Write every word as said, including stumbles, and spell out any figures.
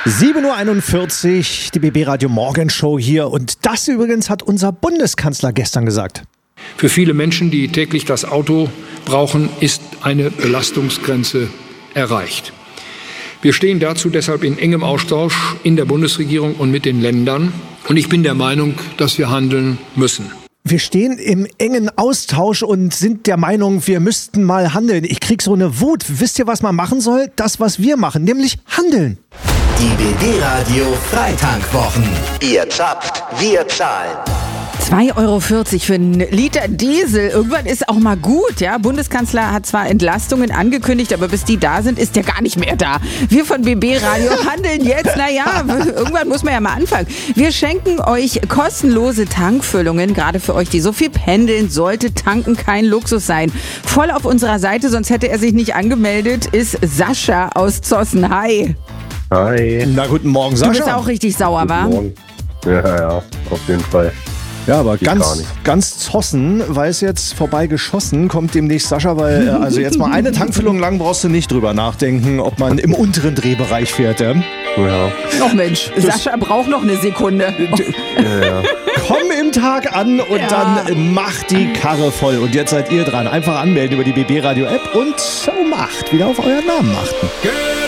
sieben Uhr einundvierzig, die B B Radio Morgenshow hier. Und das übrigens hat unser Bundeskanzler gestern gesagt. Für viele Menschen, die täglich das Auto brauchen, ist eine Belastungsgrenze erreicht. Wir stehen dazu deshalb in engem Austausch in der Bundesregierung und mit den Ländern. Und ich bin der Meinung, dass wir handeln müssen. Wir stehen im engen Austausch und sind der Meinung, wir müssten mal handeln. Ich krieg so eine Wut. Wisst ihr, was man machen soll? Das, was wir machen, nämlich handeln. Die B B Radio Freitankwochen. Ihr zapft, wir zahlen. zwei Euro vierzig für einen Liter Diesel. Irgendwann ist auch mal gut, ja. Bundeskanzler hat zwar Entlastungen angekündigt, aber bis die da sind, ist der gar nicht mehr da. Wir von B B Radio handeln jetzt. Naja, irgendwann muss man ja mal anfangen. Wir schenken euch kostenlose Tankfüllungen, gerade für euch, die so viel pendeln. Sollte tanken kein Luxus sein. Voll auf unserer Seite, sonst hätte er sich nicht angemeldet, ist Sascha aus Zossen. Hi. Hi. Na, guten Morgen, Sascha. Du bist auch richtig sauer, wa? Morgen. Ja, ja, auf jeden Fall. Ja, aber Geht gar ganz, nicht. ganz Zossen, weil es jetzt vorbei geschossen, kommt demnächst Sascha, weil äh, also jetzt mal eine Tankfüllung lang brauchst du nicht drüber nachdenken, ob man im unteren Drehbereich fährt. Ja? Ja. Ach Mensch, Sascha braucht noch eine Sekunde. Ja, ja. Komm im Tag an und Ja. dann macht die Karre voll. Und jetzt seid ihr dran. Einfach anmelden über die B B Radio App und um acht wieder auf euren Namen achten.